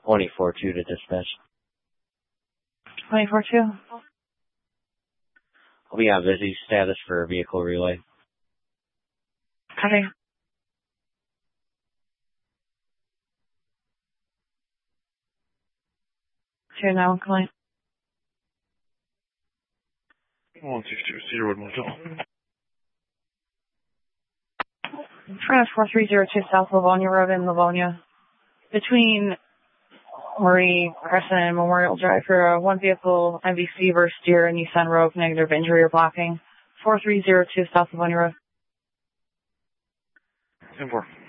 24-2 to dispatch. 24-2. I'll be on busy status for vehicle relay. Okay. Two now, calling. 162 Cedarwood Motel. France 4302 South Livonia Road in Livonia. Between Marie Crescent and Memorial Drive for one vehicle, MVC versus Deer and Nissan Rogue, negative injury or blocking. 4302 South Livonia Road. 10-4.